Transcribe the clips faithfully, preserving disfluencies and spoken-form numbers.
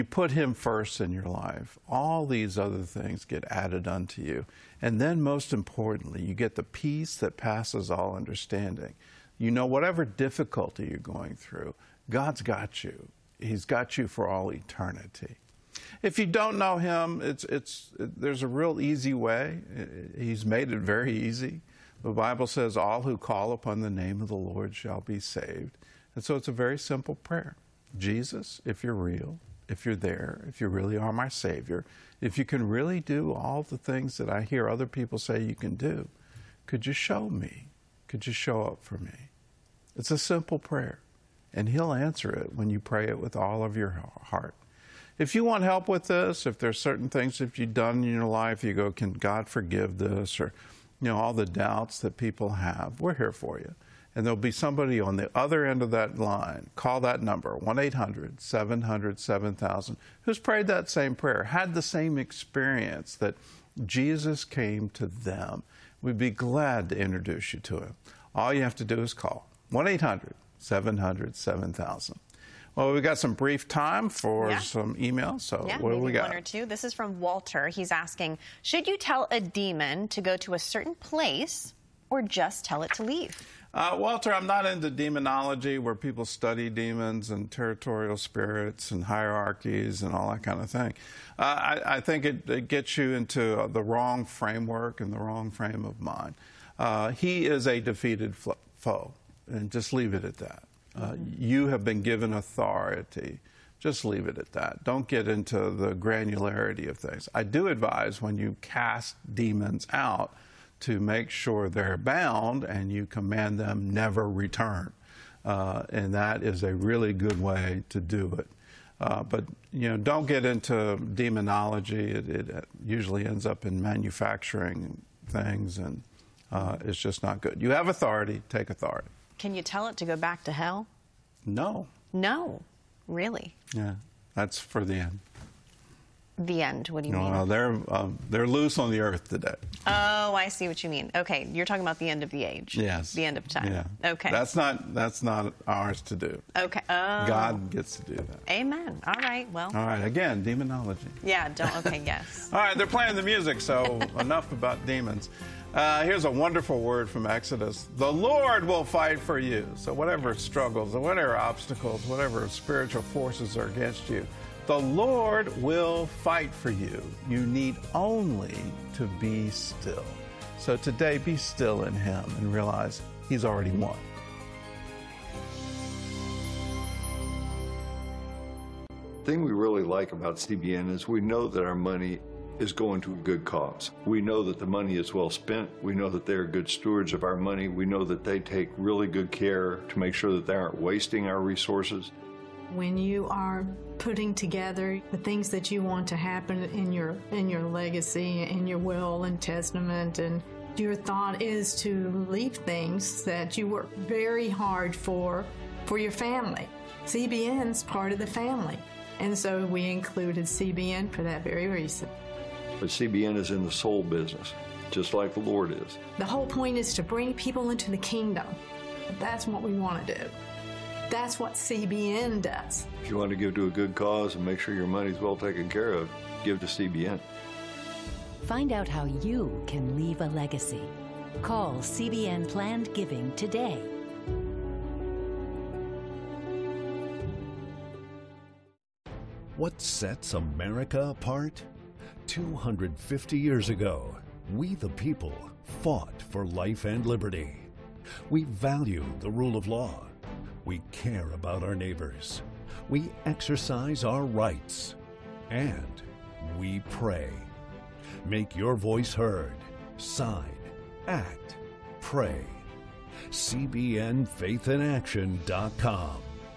You put him first in your life, all these other things get added unto you. And then most importantly, you get the peace that passes all understanding. You know, whatever difficulty you're going through, God's got you. He's got you for all eternity. If you don't know him, it's, it's, there's a real easy way. He's made it very easy. The Bible says, all who call upon the name of the Lord shall be saved. And so it's a very simple prayer. Jesus, if you're real, if you're there, if you really are my Savior, if you can really do all the things that I hear other people say you can do, could you show me? Could you show up for me? It's a simple prayer, and he'll answer it when you pray it with all of your heart. If you want help with this, if there's certain things that you've done in your life, you go, can God forgive this? Or, you know, all the doubts that people have, we're here for you. And there'll be somebody on the other end of that line. Call that number, one eight hundred, seven hundred, seven thousand, who's prayed that same prayer, had the same experience that Jesus came to them. We'd be glad to introduce you to him. All you have to do is call, one eight hundred, seven hundred, seven thousand. Well, we've got some brief time for yeah. some emails, so yeah, what do we got? One or two. This is from Walter. He's asking, should you tell a demon to go to a certain place or just tell it to leave? Uh, Walter, I'm not into demonology where people study demons and territorial spirits and hierarchies and all that kind of thing. Uh, I, I think it, it gets you into uh, the wrong framework and the wrong frame of mind. Uh, he is a defeated foe, and just leave it at that. Uh, you have been given authority. Just leave it at that. Don't get into the granularity of things. I do advise when you cast demons out to make sure they're bound and you command them never return. Uh, and that is a really good way to do it. Uh, but, you know, don't get into demonology. It, it usually ends up in manufacturing things, and uh, it's just not good. You have authority, take authority. Can you tell it to go back to hell? No. No, really? Yeah, that's for the end. The end, what do you mean? No, they're, uh, they're loose on the earth today. Oh, I see what you mean. Okay, you're talking about the end of the age. Yes. The end of time. Yeah. Okay. That's not, that's not ours to do. Okay. Oh. God gets to do that. Amen. All right, well. All right, again, demonology. Yeah, don't, okay, yes. All right, they're playing the music, so enough about demons. Uh, here's a wonderful word from Exodus. The Lord will fight for you. So whatever struggles, whatever obstacles, whatever spiritual forces are against you, the Lord will fight for you. You need only to be still. So today, be still in him and realize he's already won. The thing we really like about C B N is we know that our money is going to a good cause. We know that the money is well spent. We know that they're good stewards of our money. We know that they take really good care to make sure that they aren't wasting our resources. When you are putting together the things that you want to happen in your in your legacy, in your will and testament, and your thought is to leave things that you work very hard for for your family. C B N's part of the family, and so we included C B N for that very reason. But C B N is in the soul business, just like the Lord is. The whole point is to bring people into the kingdom. That's what we want to do. That's what C B N does. If you want to give to a good cause and make sure your money's well taken care of, give to C B N. Find out how you can leave a legacy. Call C B N Planned Giving today. What sets America apart? two hundred fifty years ago, we the people fought for life and liberty. We value the rule of law. We care about our neighbors. We exercise our rights. And we pray. Make your voice heard. Sign, act, pray. C B N faith in action dot com.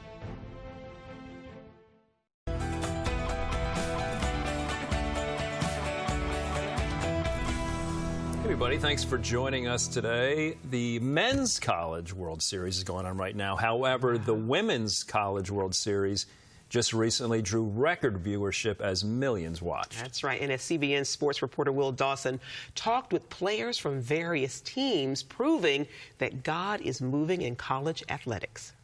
Hey everybody, thanks for joining us today. The Men's College World Series is going on right now. However, the Women's College World Series just recently drew record viewership as millions watched. That's right. And as C B N sports reporter Will Dawson talked with players from various teams, proving that God is moving in college athletics.